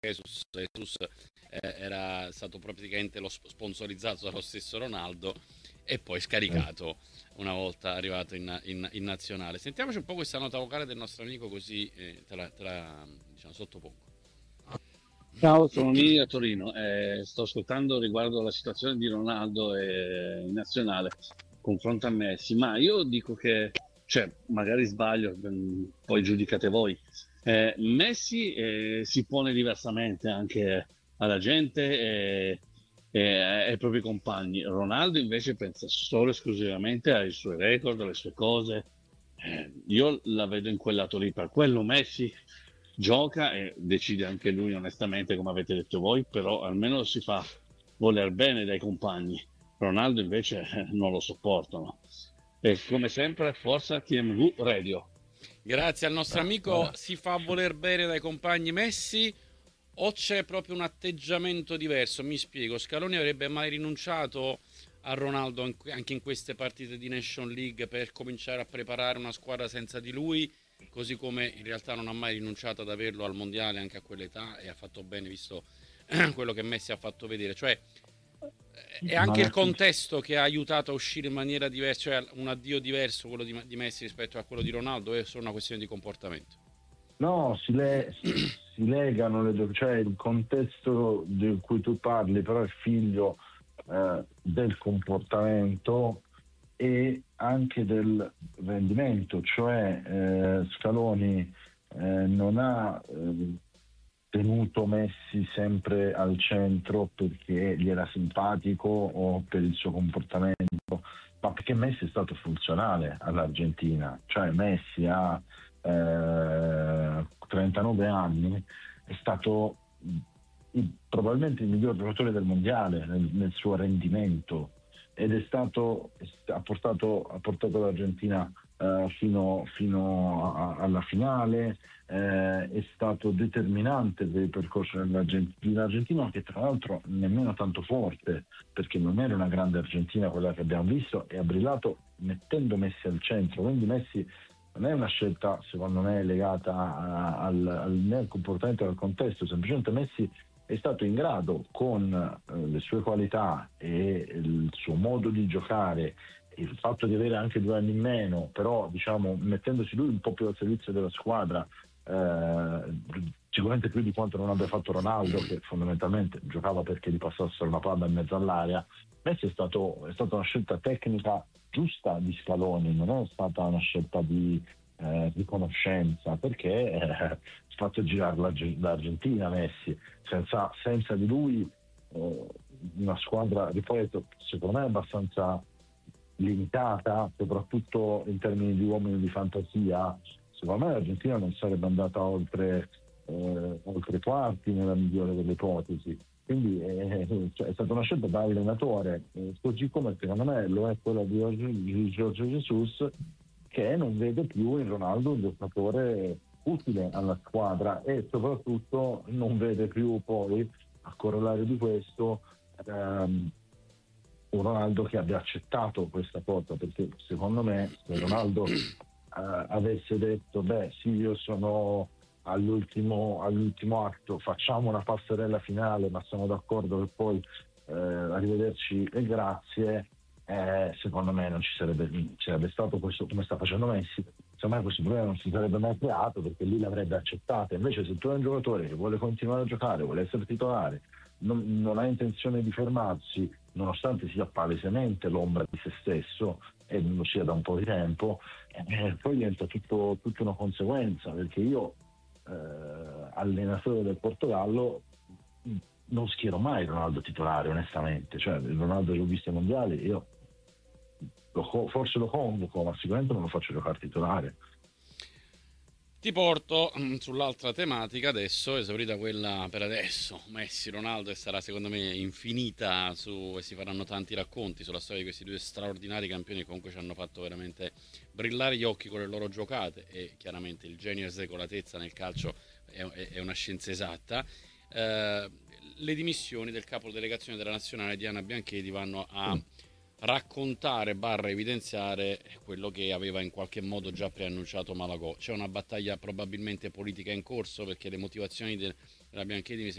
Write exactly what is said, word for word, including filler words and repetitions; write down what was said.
Jesus, Jesus eh, era stato praticamente lo sp- sponsorizzato dallo stesso Ronaldo e poi Eh. scaricato una volta arrivato in, in- in nazionale. Sentiamoci un po' questa nota vocale del nostro amico così eh, te la, te la, diciamo, sottopongo. Ciao, sono lì a Torino e sto ascoltando riguardo alla situazione di Ronaldo e in nazionale, confronto a Messi, ma io dico che, cioè, magari sbaglio, mm, poi giudicate voi. Eh, Messi eh, si pone diversamente anche alla gente e, e ai propri compagni. Ronaldo invece pensa solo e esclusivamente ai suoi record, alle sue cose. Eh, io la vedo in quel lato lì, per quello Messi gioca e decide anche lui onestamente come avete detto voi, però almeno si fa voler bene dai compagni. Ronaldo invece eh, non lo sopportano. E come sempre, forza T M V Radio. Grazie al nostro Ah, amico, guarda, si fa voler bene dai compagni Messi o c'è proprio un atteggiamento diverso? Mi spiego, Scaloni avrebbe mai rinunciato a Ronaldo anche in queste partite di Nation League per cominciare a preparare una squadra senza di lui, così come in realtà non ha mai rinunciato ad averlo al mondiale anche a quell'età e ha fatto bene visto quello che Messi ha fatto vedere. Cioè è ma anche il l'atteggi- contesto che ha aiutato a uscire in maniera diversa, cioè un addio diverso quello di, di Messi rispetto a quello di Ronaldo, è solo una questione di comportamento. no, si, le- si legano le due, cioè il contesto di cui tu parli, però è figlio eh, del comportamento e anche del rendimento, cioè eh, Scaloni eh, non ha eh, tenuto Messi sempre al centro perché gli era simpatico o per il suo comportamento, ma perché Messi è stato funzionale all'Argentina, cioè Messi ha eh, trentanove anni, è stato il- probabilmente il miglior giocatore del mondiale nel, nel suo rendimento ed è stato ha portato, ha portato l'Argentina eh, fino, fino a- alla finale, eh, è stato determinante per il percorso dell'Argentina, che tra l'altro nemmeno tanto forte, perché non era una grande Argentina quella che abbiamo visto, e ha brillato mettendo Messi al centro. Quindi Messi non è una scelta, secondo me, legata a- al, al, né al comportamento né al contesto, semplicemente Messi è stato in grado, con eh, le sue qualità e il suo modo di giocare, il fatto di avere anche due anni in meno, però diciamo mettendosi lui un po' più al servizio della squadra, eh, sicuramente più di quanto non abbia fatto Ronaldo, che fondamentalmente giocava perché gli passassero una palla in mezzo all'area. Messi è, stato, è stata una scelta tecnica giusta di Scaloni, non è stata una scelta di eh, riconoscenza, perché eh, ha fatto girare l'Arge- l'Argentina Messi, senza, senza di lui eh, una squadra, ripeto, secondo me abbastanza limitata, soprattutto in termini di uomini di fantasia. Secondo me l'Argentina non sarebbe andata oltre, eh, oltre i quarti nella migliore delle ipotesi. Quindi eh, cioè, è stata una scelta da allenatore, eh, così come secondo me lo è quella di Giorgio, di Giorgio Jesus, che non vede più in Ronaldo un giocatore utile alla squadra e soprattutto non vede più poi, a corollario di questo, ehm, un Ronaldo che abbia accettato questa cosa, perché secondo me se Ronaldo eh, avesse detto beh sì, io sono all'ultimo, all'ultimo atto, facciamo una passerella finale, ma sono d'accordo che poi eh, arrivederci e grazie, eh, secondo me non ci sarebbe, ci sarebbe stato questo come sta facendo Messi. Secondo me questo problema non si sarebbe mai creato, perché lui l'avrebbe accettato. Invece se tu hai un giocatore che vuole continuare a giocare, vuole essere titolare, non, non ha intenzione di fermarsi, nonostante sia palesemente l'ombra di se stesso e lo sia da un po' di tempo, eh, poi diventa tutto, tutta una conseguenza, perché io eh, allenatore del Portogallo non schiero mai Ronaldo titolare, onestamente. Cioè il Ronaldo che ho visto ai mondiali io lo, forse lo convoco, ma sicuramente non lo faccio giocare titolare. Ti porto mm, sull'altra tematica adesso, esaurita quella per adesso, Messi, Ronaldo, e sarà secondo me infinita su, e si faranno tanti racconti sulla storia di questi due straordinari campioni che comunque ci hanno fatto veramente brillare gli occhi con le loro giocate, e chiaramente il genio e la secolatezza nel calcio è, è- è una scienza esatta. Eh, le dimissioni del capo delegazione della nazionale Diana Biancheti vanno a Sì. raccontare barra evidenziare quello che aveva in qualche modo già preannunciato Malagò. C'è una battaglia probabilmente politica in corso, perché le motivazioni de- la Bianchetti mi